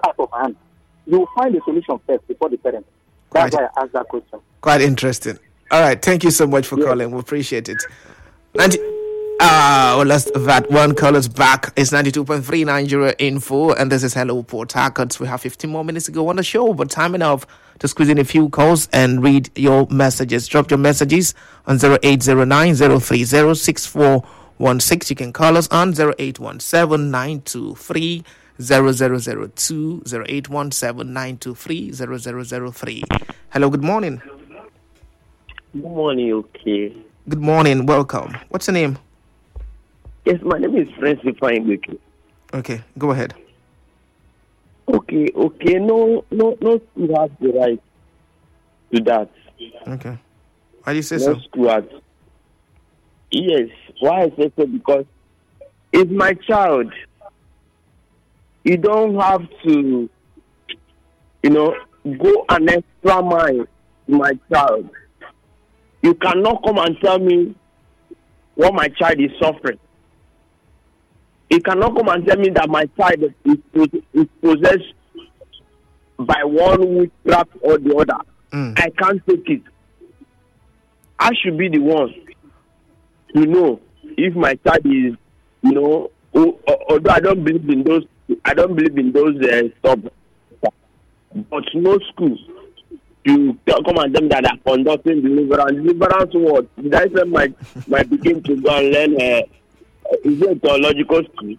out of hand. You will find a solution first before the parents. That's why I asked that question. Quite interesting. All right, thank you so much for calling. We appreciate it. Last that one call us back. It's 92.3 Nigeria Info, and this is Hello Port Harcourt. We have 15 more minutes to go on the show, but time enough to squeeze in a few calls and read your messages. Drop your messages on 0809-030-6416. You can call us on 0817-923-0002, 0817-923-0003. Hello, good morning. Good morning, okay. Good morning, welcome. What's your name? Yes, my name is Francis Fine. Okay, go ahead. Okay. No, school has the right to that. Okay. Why do you say No so? school has. Yes, why I say so? Because it's my child. You don't have to, go an extra mile to my child. You cannot come and tell me what my child is suffering. You cannot come and tell me that my child is possessed by one witchcraft or the other. I can't take it. I should be the one to know if my child is, although I don't believe in those stuff, but no school. You come and tell me that I'm conducting deliverance. Deliverance what? Did I send my begin to go and learn? Is it a theological school?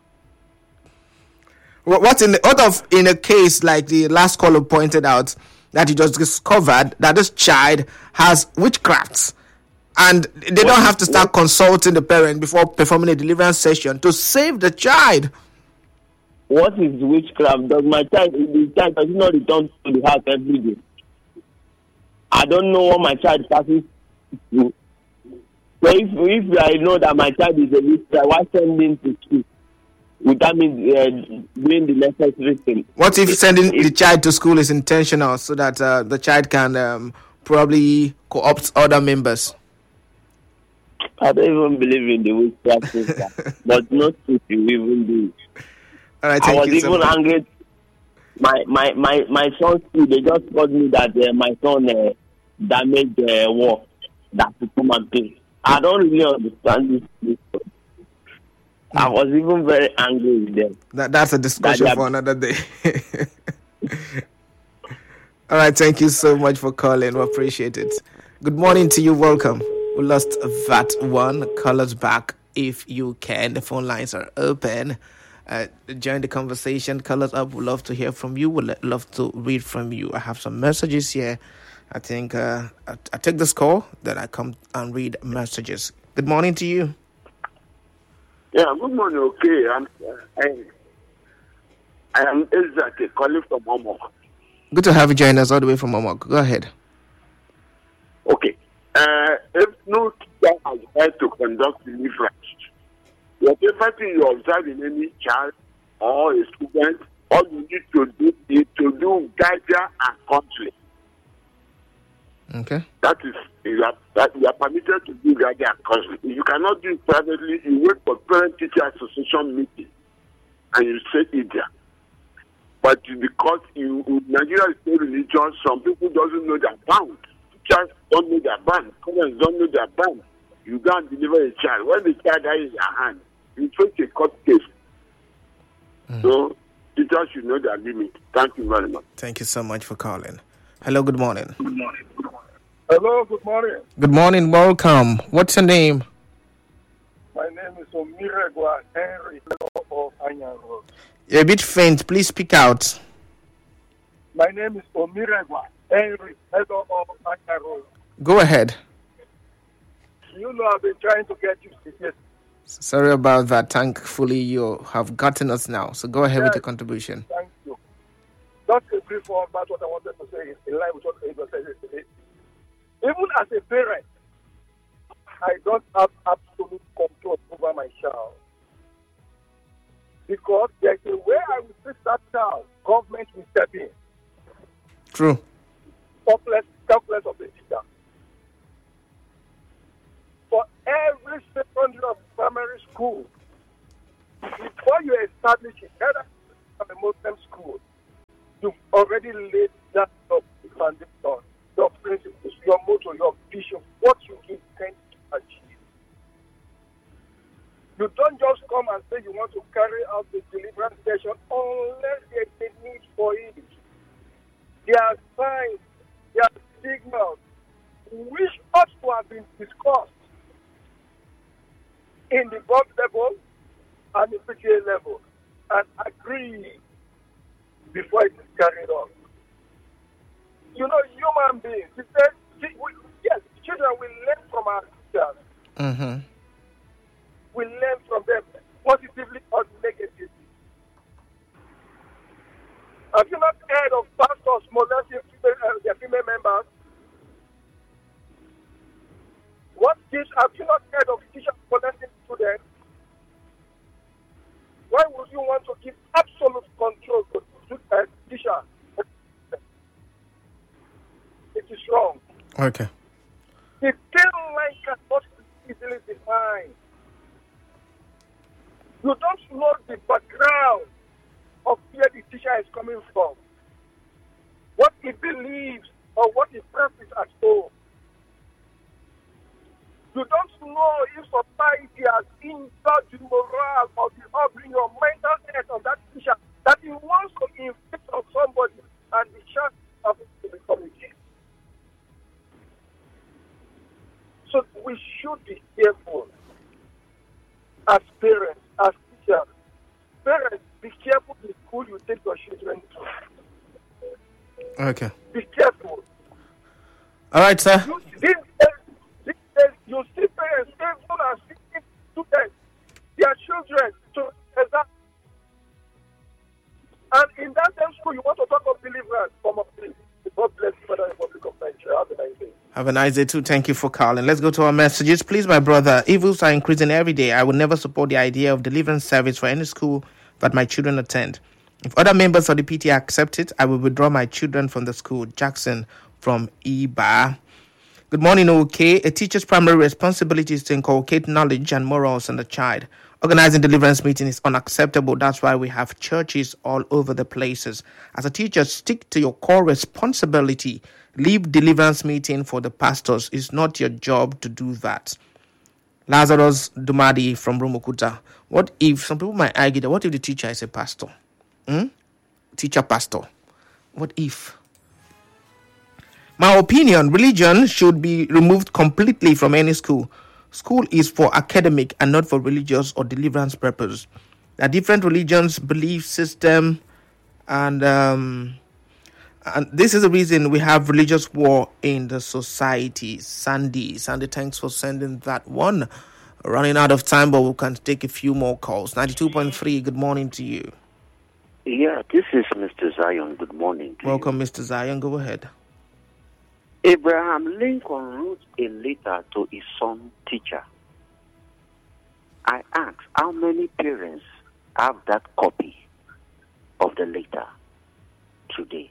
What in a case like the last caller pointed out that you just discovered that this child has witchcrafts, and they don't have to start consulting the parent before performing a deliverance session to save the child. What is witchcraft? The child does not return to the house every day. I don't know what my child passes through. So if I know that my child is a witchcraft, why send him to school without me doing the necessary thing? What if sending the child to school is intentional so that the child can probably co-opt other members? I don't even believe in the witchcraft system, but not if you even do it. All right, I was even angry. My son's school, they just told me that my son damaged work that to come and pay. I don't really understand this. I was even very angry with them. That's a discussion for another day. All right, thank you so much for calling. We appreciate it. Good morning to you. Welcome. We lost that one. Call us back if you can. The phone lines are open. Join the conversation. Call us up. We'd love to hear from you. We'd love to read from you. I have some messages here. I think I take this call, then I come and read messages. Good morning to you. Yeah, good morning. Okay, I am Isaac calling from Omok. Good to have you join us all the way from Omok. Go ahead. Okay. If no teacher has had to conduct deliverance, whatever thing you observe in any child or a student, all you need to do is to do guidance and counseling. Okay. That is, you are permitted to do guidance and counseling. You cannot do it privately. You wait for parent-teacher association meeting and you say it there. But because Nigeria is so religious, some people doesn't know their bounds. Teachers don't know their bounds. Parents don't know their bounds. You go and deliver a child. When the child dies in your hand, you face a court case. So teachers should know their limit. Thank you very much. Thank you so much for calling. Hello, good morning. Good morning. Hello, good morning. Good morning, welcome. What's your name? My name is Omiregwa Henry of Anyan Road. You're a bit faint. Please speak out. My name is Omiregwa Henry of Anyan Road. Go ahead. You know I've been trying to get you to get. Sorry about that. Thankfully, you have gotten us now. So go ahead with your contribution. Thank you. Just a brief one about what I wanted to say in line with what Abel said yesterday. Even as a parent, I don't have absolute control over my child. Because there's a way I will fix that child, government will step in. True. Selfless of the teacher. For every secondary or primary school, before you establish it, either a Muslim school You've already laid that foundation, your principles, your motto, your vision, what you intend to achieve. You don't just come and say you want to carry out the deliverance session unless there's a need for it. There are signs, there are signals which ought to have been discussed in the board level and the PTA level and agreed before it is carried on. You know, human beings, yes, children will learn from our teachers. Mm-hmm. We learn from them positively or negatively. Have you not heard of pastors molesting their female members? What kids have you not heard of teachers molesting students? Why would you want to give absolute control to a teacher? It is wrong. Okay. The thin line cannot be easily defined. You don't know the background of where the teacher is coming from, what he believes or what he practices at home. You don't know if society has injured the morale or the upbringing or mental health of that teacher that he wants to inflict on somebody and the chance of it to become a king. So we should be careful as parents, as teachers. Parents, be careful the school you take your children to. Okay. Be careful. All right, sir. You see parents even as students, their children to exam. And in that same school, you want to talk of deliverance from a place. God bless you, Father, Republic of Nigeria. Have a nice day. Have a nice day too. Thank you for calling. Let's go to our messages. Please, my brother, evils are increasing every day. I would never support the idea of deliverance service for any school that my children attend. If other members of the PTA accept it, I will withdraw my children from the school. Jackson from Iba. Good morning, OK. A teacher's primary responsibility is to inculcate knowledge and morals in the child. Organizing deliverance meeting is unacceptable. That's why we have churches all over the places. As a teacher, stick to your core responsibility. Leave deliverance meeting for the pastors. It's not your job to do that. Lazarus Dumadi from Rumukuta. What if, some people might argue that, what if the teacher is a pastor? Teacher pastor. What if? My opinion, religion should be removed completely from any school. School is for academic and not for religious or deliverance purpose. There are different religions, belief system, and this is the reason we have religious war in the society. Sandy, thanks for sending that one. Running out of time, but we can take a few more calls. 92.3, good morning to you. Yeah, this is Mr. Zion. Good morning. Welcome, Mr. Zion. Go ahead. Abraham Lincoln wrote a letter to his son teacher. I ask, how many parents have that copy of the letter today?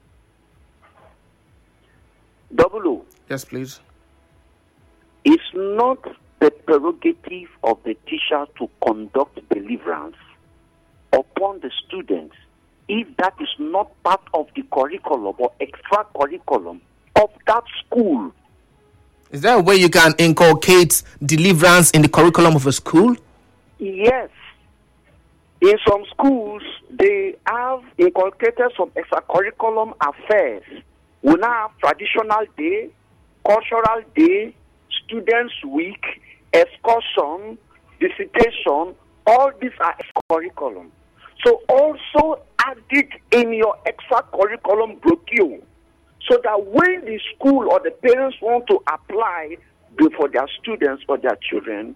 O. Yes, please. It's not the prerogative of the teacher to conduct deliverance upon the students if that is not part of the curriculum or extra curriculum of that school. Is there a way you can inculcate deliverance in the curriculum of a school? Yes. In some schools, they have inculcated some extracurriculum affairs. We now have traditional day, cultural day, students' week, excursion, dissertation. All these are extracurriculum. So also add it in your extracurriculum brochure, so that when the school or the parents want to apply for their students or their children,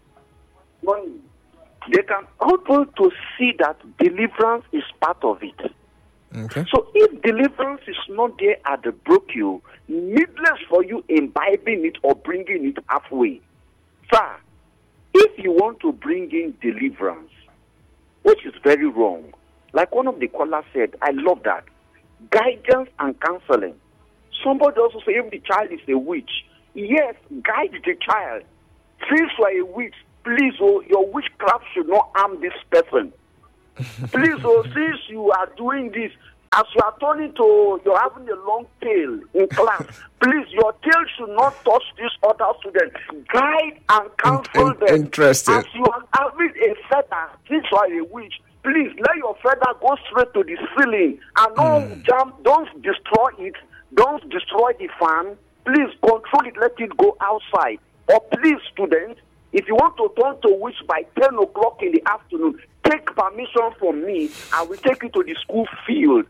they can able to see that deliverance is part of it. Okay. So if deliverance is not there at the brochure, needless for you imbibing it or bringing it halfway. Sir, if you want to bring in deliverance, which is very wrong, like one of the callers said, I love that, guidance and counseling. Somebody also say if the child is a witch, yes, guide the child. Since you are a witch, please, your witchcraft should not harm this person. Please, since you are doing this, As you are turning to, you're having a long tail in class. Please, your tail should not touch these other students. Guide and counsel them. Interesting. As you are having a feather, since you are a witch, please let your feather go straight to the ceiling and don't destroy it. Don't destroy the fan. Please control it. Let it go outside. Or please, students, if you want to turn to witch by 10 o'clock in the afternoon, take permission from me. I will take you to the school field.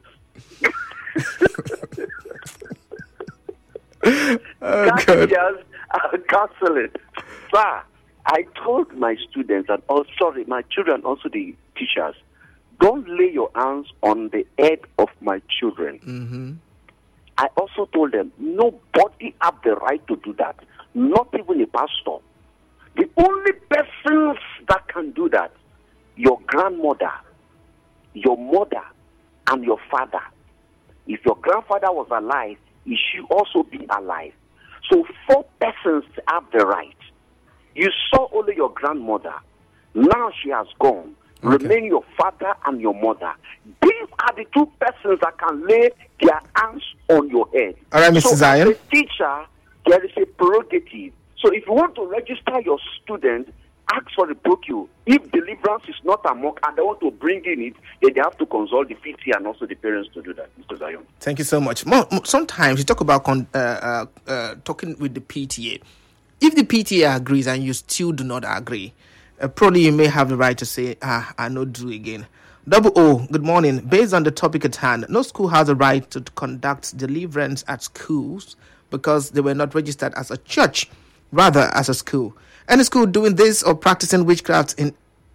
Good. Cancel it. Sir, I told my students and my children, also the teachers, don't lay your hands on the head of my children. Mm-hmm. I also told them nobody have the right to do that, not even a pastor. The only persons that can do that, your grandmother, your mother, and your father. If your grandfather was alive, he should also be alive. So 4 persons have the right. You saw only your grandmother. Now she has gone. Okay. Remain your father and your mother. These are the 2 persons that can lay their hands on your head. All right, Mr. Zion. As a teacher, there is a prerogative. So if you want to register your student, ask for a procure. If deliverance is not among and they want to bring in it, then they have to consult the PT and also the parents to do that, Mr. Zion. Thank you so much. Sometimes you talk about talking with the PTA. If the PTA agrees and you still do not agree, probably you may have the right to say, I not do again. Double O, good morning. Based on the topic at hand, no school has a right to conduct deliverance at schools because they were not registered as a church, rather as a school. Any school doing this or practicing witchcraft in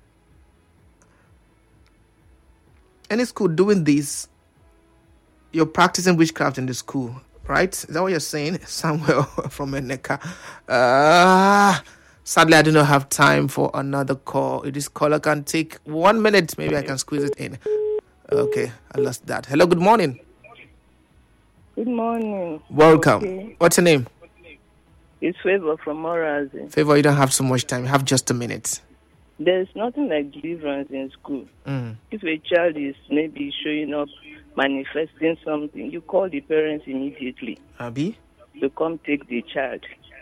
any school doing this, you're practicing witchcraft in the school, right? Is that what you're saying? Samuel from Eneka. Sadly, I do not have time for another call. This caller can take 1 minute. Maybe I can squeeze it in. Okay, I lost that. Hello, good morning. Good morning. Welcome. Okay. What's your name? It's Favor from Morazi. Favor, you don't have so much time. You have just a minute. There's nothing like deliverance in school. If a child is maybe showing up, manifesting something, you call the parents immediately. Abi? To come take the child.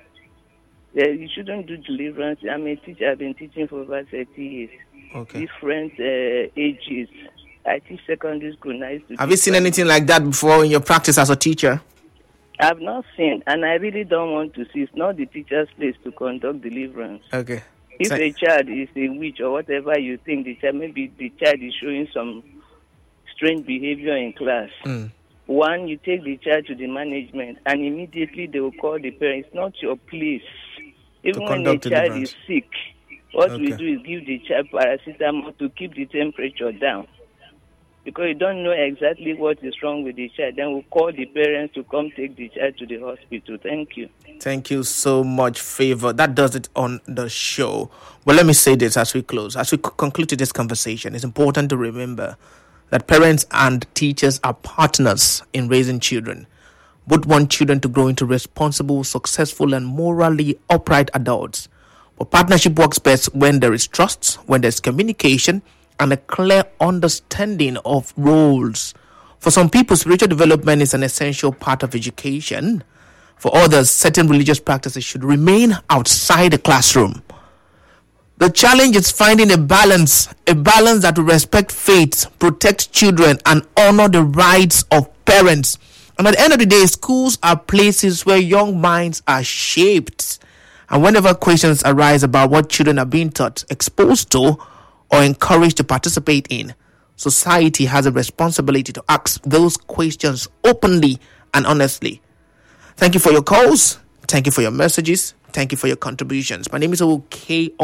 You shouldn't do deliverance. I'm a teacher. I've been teaching for over 30 years. Okay. Different ages. I teach secondary school. Have you seen anything like that before in your practice as a teacher? I've not seen, and I really don't want to see. It's not the teacher's place to conduct deliverance. Okay. If a child is a witch or whatever you think, maybe the child is showing some strange behavior in class. One, you take the child to the management, and immediately they will call the parents. It's not your place. Even when the child is sick, what we do is give the child paracetamol to keep the temperature down. Because you don't know exactly what is wrong with the child, then we'll call the parents to come take the child to the hospital. Thank you. Thank you so much, Favor. That does it on the show. But let me say this as we close. As we conclude this conversation, it's important to remember that parents and teachers are partners in raising children. Both want children to grow into responsible, successful, and morally upright adults. But partnership works best when there is trust, when there's communication, and a clear understanding of roles. For some people, spiritual development is an essential part of education. For others, certain religious practices should remain outside the classroom. The challenge is finding a balance that will respect faith, protect children, and honor the rights of parents. And at the end of the day, schools are places where young minds are shaped. And whenever questions arise about what children are being taught, exposed to, or encouraged to participate in, society has a responsibility to ask those questions openly and honestly. Thank you for your calls. Thank you for your messages. Thank you for your contributions. My name is OK.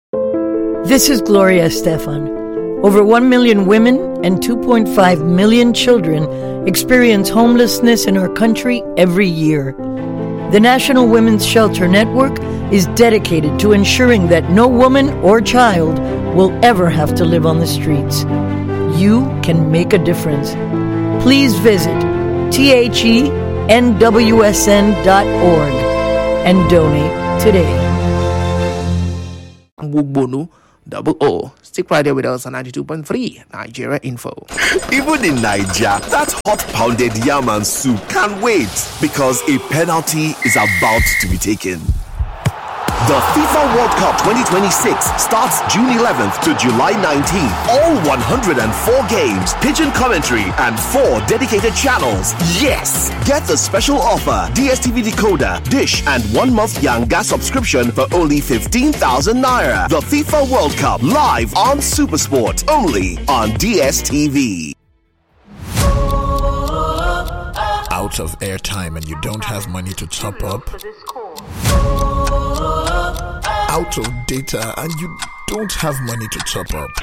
This is Gloria Estefan. Over 1 million women and 2.5 million children experience homelessness in our country every year. The National Women's Shelter Network is dedicated to ensuring that no woman or child will ever have to live on the streets. You can make a difference. Please visit thenwsn.org and donate today. Double O. Stick right there with us on 92.3 Nigeria Info. Even in Nigeria, that hot pounded yam and soup can't wait because a penalty is about to be taken. The FIFA World Cup 2026 starts June 11th to July 19th. All 104 games, pigeon commentary, and 4 dedicated channels. Yes! Get the special offer, DSTV decoder, dish, and 1 month Yanga subscription for only 15,000 naira. The FIFA World Cup live on Supersport, only on DSTV. Out of airtime and you don't have money to top up? Out of data and you don't have money to top up?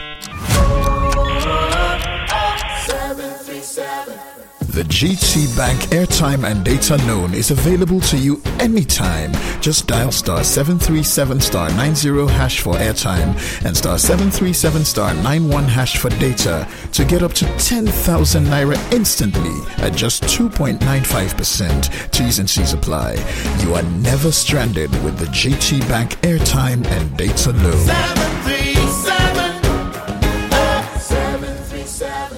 The GT Bank airtime and data loan is available to you anytime. Just dial *737*90# for airtime and *737*91# for data to get up to 10,000 naira instantly at just 2.95%. T's and C's apply. You are never stranded with the GT Bank airtime and data loan. 737.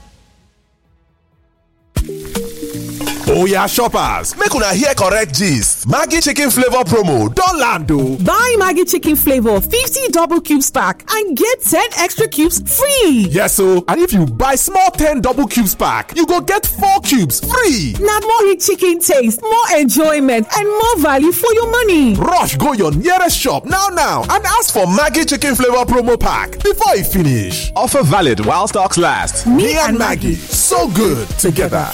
Oh yeah, shoppers, make una hear correct gist. Maggi chicken flavor promo don land o. Buy Maggi chicken flavor 50 double cubes pack and get 10 extra cubes free. Yes o, and if you buy small 10 double cubes pack, you go get 4 cubes free. Na more rich chicken taste, more enjoyment, and more value for your money. Rush go your nearest shop now and ask for Maggi chicken flavor promo pack before e finish. Offer valid while stocks last. Me and Maggi, so good together.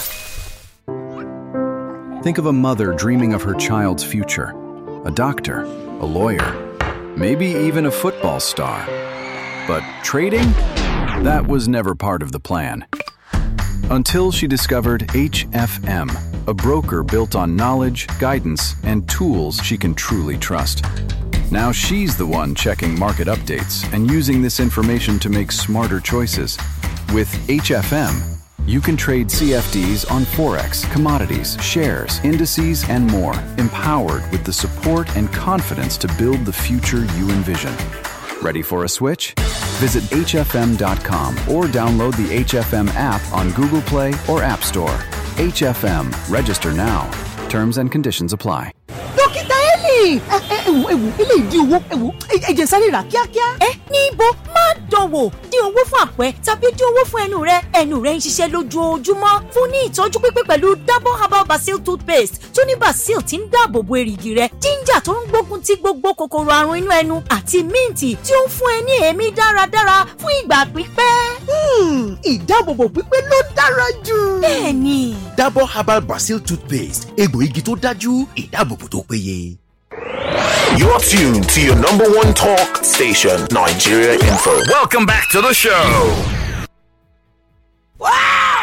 Think of a mother dreaming of her child's future, a doctor, a lawyer, maybe even a football star. But trading? That was never part of the plan. Until she discovered HFM, a broker built on knowledge, guidance, and tools she can truly trust. Now she's the one checking market updates and using this information to make smarter choices. With HFM, you can trade CFDs on Forex, commodities, shares, indices, and more, empowered with the support and confidence to build the future you envision. Ready for a switch? Visit hfm.com or download the HFM app on Google Play or App Store. HFM. Register now. Terms and conditions apply. Dókítà Eli! Ilé ìdí owó ẹ̀jẹ̀ sáré rà kíákíá. Níbo má dánwò dín owó fún àpẹ tàbí dín owó fún ẹnu rẹ ń ṣiṣẹ́ lójoojúmọ́ fún ní ìtọ́jú pípé pẹ̀lú double herbal basil toothpaste tó ní basil tí ń dáàbò bo èrìgì rẹ, ginger tó ń gbógun ti gbogbo kòkòrò àrùn inú ẹnu àti míǹtì tí ó ń fún ẹ ní èémí dáradára fún ìgbà pípẹ́. Ìdáàbòbò pípé ló dára jù. Bẹ́ẹ̀ni. Double herbal basil toothpaste, egbò igi tó dájú, ìdáàbòbò tó péye. You're tuned to your number one talk station, Nigeria Info. Welcome back to the show. Wow!